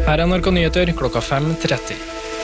Her NRK Nyheter klokka 5:30.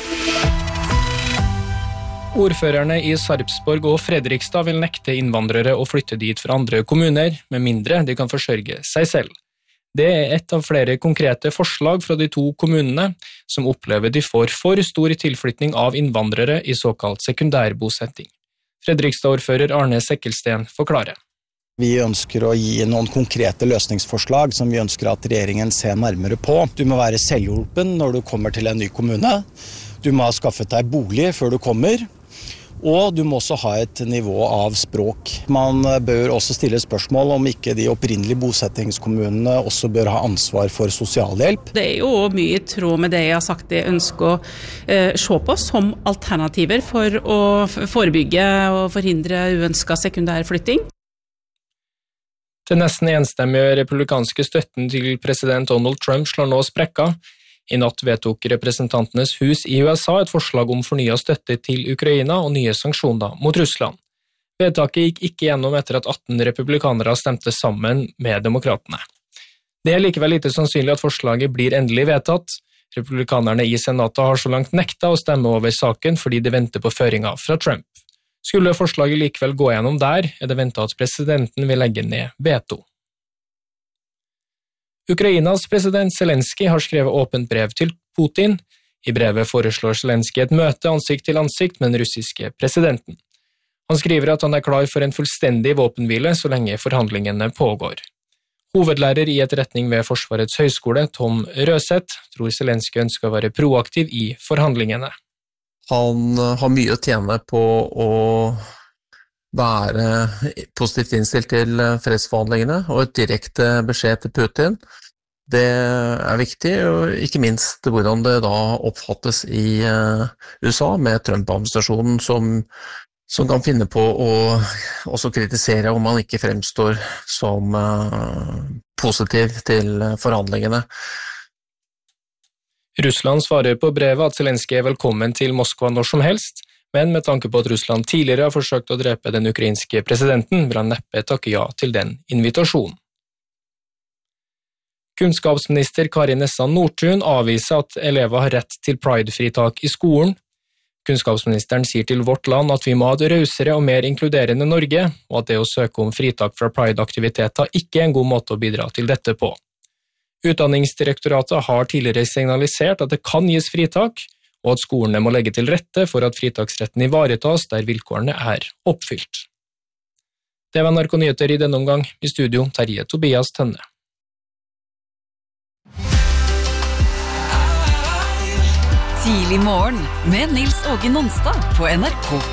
Ordførerne i Sarpsborg og Fredrikstad vil nekte innvandrere å flytte dit fra andre kommuner, med mindre de kan forsørge seg selv. Det et av flere konkrete forslag fra de to kommunene, som opplever de får for stor tilflytning av innvandrere i såkalt sekundærbosetting. Fredrikstad-ordfører Arne Sekkelsten forklarer. Vi ønsker å gi noen konkrete løsningsforslag som vi ønsker at regjeringen ser nærmere på. Du må være selvhjulpen når du kommer til en ny kommune. Du må ha skaffet deg bolig før du kommer. Og du må også ha et nivå av språk. Man bør også stille spørsmål om ikke de opprinnelige bosettingskommunene også bør ha ansvar for sosialhjelp. Det jo mye i tråd med det jeg har sagt jeg ønsker å se på som alternativer for å forebygge og forhindre uønsket sekundærflytting. Den nesten enstemmige republikanske støtten til president Donald Trump slår nå sprekka. I natt vedtok representantenes hus i USA et forslag om fornyet støtte til Ukraina og nye sanksjoner mot Russland. Vedtaket gikk ikke gjennom etter at 18 republikanere stemte sammen med demokratene. Det likevel lite sannsynlig at forslaget blir endelig vedtatt. Republikanerne i senatet har så langt nekta å stemme over saken fordi de venter på føringer fra Trump. Skulle forslaget likevel gå gjennom der, det ventet at presidenten vil legge ned veto. Ukrainas president Zelensky har skrevet åpent brev til Putin. I brevet foreslår Zelensky et møte ansikt til ansikt med den russiske presidenten. Han skriver at han klar for en fullstendig våpenhvile så lenge forhandlingene pågår. Hovedlærer i etterretning ved Forsvarets høyskole, Tom Røseth, tror Zelensky ønsker å være proaktiv i forhandlingene. Han har mye å tjene på å være positivt innstilt til fredsforhandlingene og et direkte beskjed til Putin. Det viktig, og ikke minst hvordan det da oppfattes i USA med Trump-administrasjonen som kan finne på å også kritisere om man ikke fremstår som positiv til forhandlingene. Russland svarer på brevet at Zelensky velkommen til Moskva når som helst, men med tanke på at Russland tidligere har forsøkt å drepe den ukrainske presidenten, vil han neppe takke ja til den invitasjonen. Kunnskapsminister Kari Nessa Nordtun avviser at elever har rett til Pride-fritak i skolen. Kunnskapsministeren sier til Vårt Land at vi må ha et rausere og mer inkluderende Norge, og at det å søke om fritak fra Pride-aktiviteter ikke en god måte å bidra til dette på. Utdanningsdirektoratet har tidligere signalisert at det kan gis fritak, og at skolene må legge til rette for at fritaksretten ivaretas der vilkårene oppfylt. Det var NRK Nyheter i denne omgang. I studio Terje Tobias Tønne. Tidlig morgen med Nils Åge Nonstad på NRK.